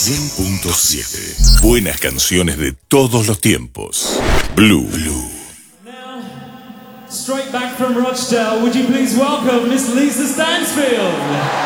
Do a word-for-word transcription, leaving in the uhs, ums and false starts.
cien punto siete. Buenas canciones de todos los tiempos. Blue. Blue. Straight back from Rochdale, would you please welcome Miss Lisa Stansfield?